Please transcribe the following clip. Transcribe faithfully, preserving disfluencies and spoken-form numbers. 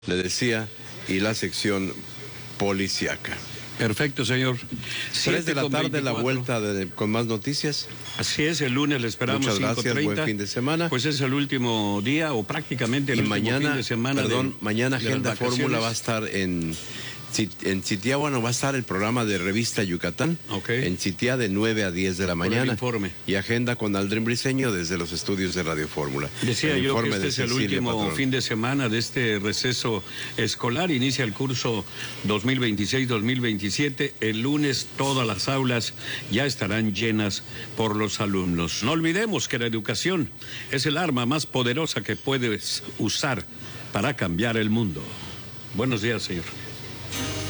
Le decía, y la sección policíaca. Perfecto, señor. Tres de la tarde, la vuelta de, con más noticias. Así es, el lunes le esperamos. Muchas gracias, buen fin de semana. Pues es el último día, o prácticamente el y último mañana, fin de semana. Perdón, de, mañana de Agenda Fórmula va a estar en... En Citia, bueno, va a estar el programa de Revista Yucatán, okay. En Citia de nueve a diez de la mañana. Por el informe. Y Agenda con Aldrin Briceño desde los estudios de Radio Fórmula. Decía yo que este es el último Patrón. fin de semana de este receso escolar. Inicia el curso dos mil veintiséis dos mil veintisiete. El lunes todas las aulas ya estarán llenas por los alumnos. No olvidemos que la educación es el arma más poderosa que puedes usar para cambiar el mundo. Buenos días, señor.